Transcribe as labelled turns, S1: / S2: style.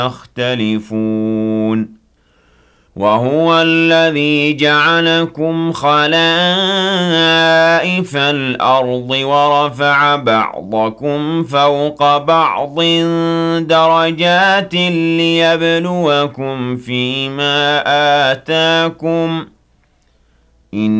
S1: يختلفون وهو الذي جعلكم خلائف الأرض ورفع بعضكم فوق بعض درجات ليبلوكم فيما آتاكم